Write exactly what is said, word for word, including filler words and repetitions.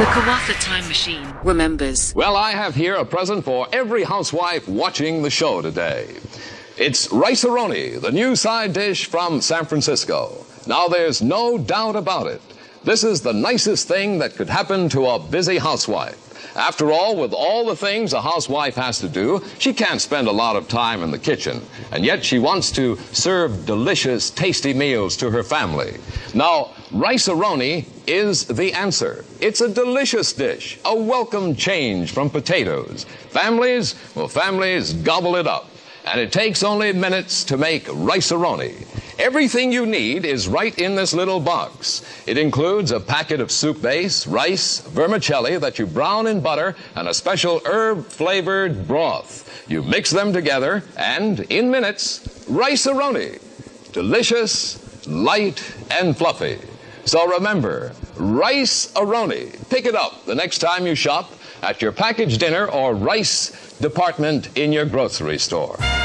The Kawatha Time Machine remembers. Well, I have here a present for every housewife watching the show today. It's Rice-A-Roni, the new side dish from San Francisco. Now, there's no doubt about it. This is the nicest thing that could happen to a busy housewife. After all, with all the things a housewife has to do, she can't spend a lot of time in the kitchen. And yet she wants to serve delicious, tasty meals to her family. Now, Rice-A-Roni is the answer. It's a delicious dish, a welcome change from potatoes. Families, well, families gobble it up. And it takes only minutes to make Rice-A-Roni. Everything you need is right in this little box. It includes a packet of soup base, rice, vermicelli that you brown in butter, and a special herb-flavored broth. You mix them together, and in minutes, Rice-A-Roni. Delicious, light, and fluffy. So remember, Rice-A-Roni. Pick it up the next time you shop at your packaged dinner or rice department in your grocery store.